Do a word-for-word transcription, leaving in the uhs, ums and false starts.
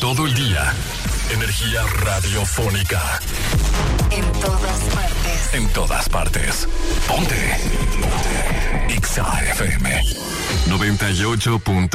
todo el día. Energía radiofónica. En todas partes. En todas partes. Ponte. Ponte. X A F M noventa y ocho punto